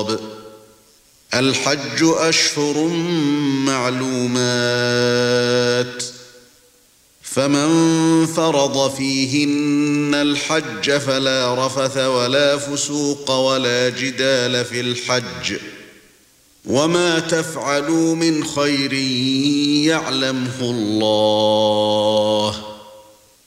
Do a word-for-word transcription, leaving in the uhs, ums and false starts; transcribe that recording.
الخطاب الحج أشهر معلومات فمن فرض فيهن الحج فلا رفث ولا فسوق ولا جدال في الحج وما تفعلوا من خير يعلمه الله